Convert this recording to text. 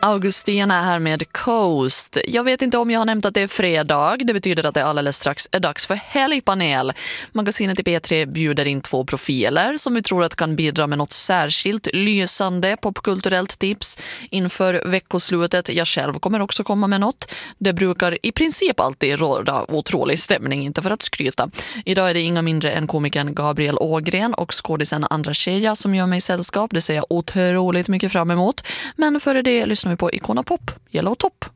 Augustina här med Coast. Jag vet inte om jag har nämnt att det är fredag. Det betyder att det alldeles strax är dags för Helgpanel. Magasinet i P3 bjuder in 2 profiler som vi tror att kan bidra med något särskilt lysande popkulturellt tips inför veckoslutet. Jag själv kommer också komma med något. Det brukar i princip alltid råda otrolig stämning, inte för att skryta. Idag är det inga mindre än komikern Gabriel Ågren och skådisen Andra Tjeja som gör mig sällskap. Det ser jag otroligt mycket fram emot. Men före det lyssnar vi på Icona Pop, Yellow Top.